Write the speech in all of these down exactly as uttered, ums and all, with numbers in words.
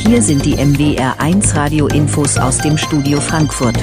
hier sind die M W R eins Radio-Infos aus dem Studio Frankfurt.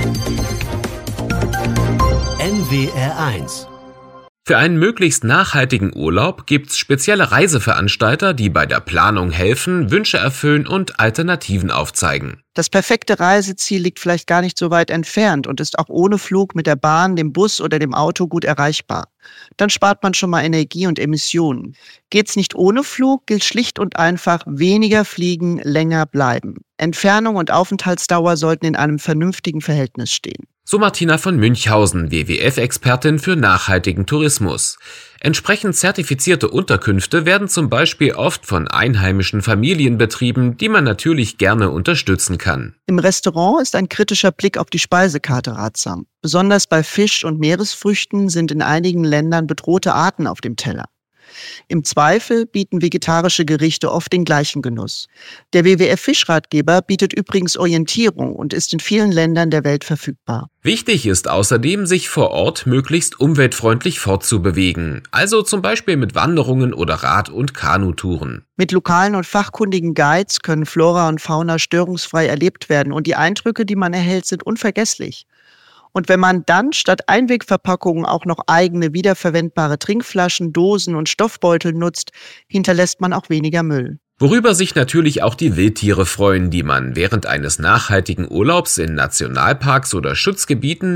M W R eins. Für einen möglichst nachhaltigen Urlaub gibt's spezielle Reiseveranstalter, die bei der Planung helfen, Wünsche erfüllen und Alternativen aufzeigen. Das perfekte Reiseziel liegt vielleicht gar nicht so weit entfernt und ist auch ohne Flug mit der Bahn, dem Bus oder dem Auto gut erreichbar. Dann spart man schon mal Energie und Emissionen. Geht's nicht ohne Flug, gilt schlicht und einfach: weniger fliegen, länger bleiben. Entfernung und Aufenthaltsdauer sollten in einem vernünftigen Verhältnis stehen. So Martina von Münchhausen, W W F-Expertin für nachhaltigen Tourismus. Entsprechend zertifizierte Unterkünfte werden zum Beispiel oft von einheimischen Familien betrieben, die man natürlich gerne unterstützen kann. Im Restaurant ist ein kritischer Blick auf die Speisekarte ratsam. Besonders bei Fisch und Meeresfrüchten sind in einigen Ländern bedrohte Arten auf dem Teller. Im Zweifel bieten vegetarische Gerichte oft den gleichen Genuss. Der W W F-Fischratgeber bietet übrigens Orientierung und ist in vielen Ländern der Welt verfügbar. Wichtig ist außerdem, sich vor Ort möglichst umweltfreundlich fortzubewegen, also zum Beispiel mit Wanderungen oder Rad- und Kanutouren. Mit lokalen und fachkundigen Guides können Flora und Fauna störungsfrei erlebt werden und die Eindrücke, die man erhält, sind unvergesslich. Und wenn man dann statt Einwegverpackungen auch noch eigene wiederverwendbare Trinkflaschen, Dosen und Stoffbeutel nutzt, hinterlässt man auch weniger Müll. Worüber sich natürlich auch die Wildtiere freuen, die man während eines nachhaltigen Urlaubs in Nationalparks oder Schutzgebieten